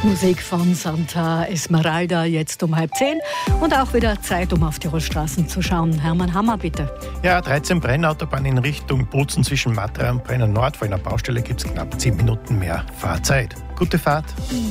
Musik von Santa Esmeralda, jetzt um 9:30 und auch wieder Zeit, um auf Tirolstraßen zu schauen. Hermann Hammer, bitte. Ja, 13 Brennautobahn in Richtung Bozen zwischen Matra und Brenner Nord. Vor einer Baustelle gibt es knapp 10 Minuten mehr Fahrzeit. Gute Fahrt.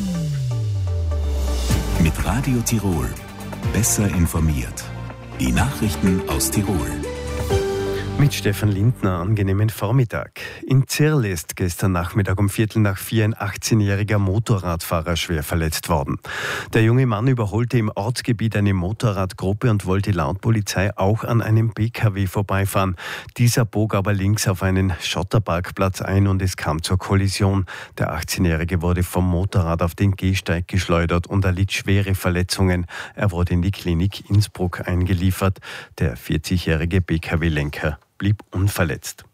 Mit Radio Tirol. Besser informiert. Die Nachrichten aus Tirol. Mit Stefan Lindner, angenehmen Vormittag. In Zirl ist gestern Nachmittag um 3:45 ein 18-jähriger Motorradfahrer schwer verletzt worden. Der junge Mann überholte im Ortsgebiet eine Motorradgruppe und wollte laut Polizei auch an einem PKW vorbeifahren. Dieser bog aber links auf einen Schotterparkplatz ein und es kam zur Kollision. Der 18-jährige wurde vom Motorrad auf den Gehsteig geschleudert und erlitt schwere Verletzungen. Er wurde in die Klinik Innsbruck eingeliefert. Der 40-jährige PKW-Lenker blieb unverletzt.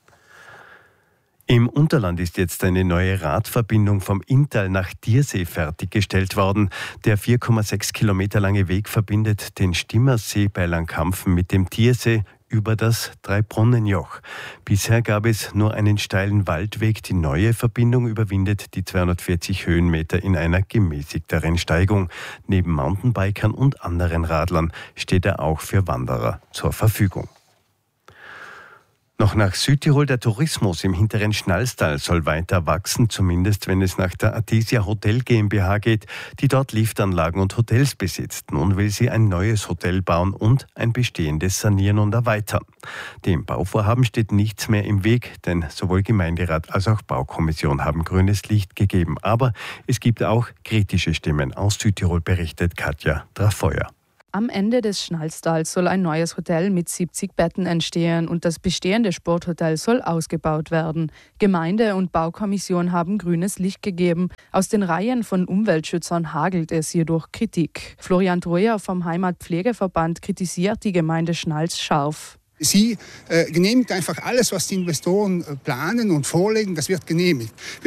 Im Unterland ist jetzt eine neue Radverbindung vom Inntal nach Diersee fertiggestellt worden. Der 4,6 Kilometer lange Weg verbindet den Stimmersee bei Langkampfen mit dem Diersee über das Dreibrunnenjoch. Bisher gab es nur einen steilen Waldweg. Die neue Verbindung überwindet die 240 Höhenmeter in einer gemäßigteren Steigung. Neben Mountainbikern und anderen Radlern steht er auch für Wanderer zur Verfügung. Noch nach Südtirol, der Tourismus im hinteren Schnalstal soll weiter wachsen, zumindest wenn es nach der Athesia Hotel GmbH geht, die dort Liftanlagen und Hotels besitzt. Nun will sie ein neues Hotel bauen und ein bestehendes sanieren und erweitern. Dem Bauvorhaben steht nichts mehr im Weg, denn sowohl Gemeinderat als auch Baukommission haben grünes Licht gegeben. Aber es gibt auch kritische Stimmen. Aus Südtirol berichtet Katja Trafeuer. Am Ende des Schnalstals soll ein neues Hotel mit 70 Betten entstehen und das bestehende Sporthotel soll ausgebaut werden. Gemeinde und Baukommission haben grünes Licht gegeben. Aus den Reihen von Umweltschützern hagelt es jedoch Kritik. Florian Troyer vom Heimatpflegeverband kritisiert die Gemeinde Schnals scharf. Sie genehmigt einfach alles, was die Investoren planen und vorlegen, das wird genehmigt.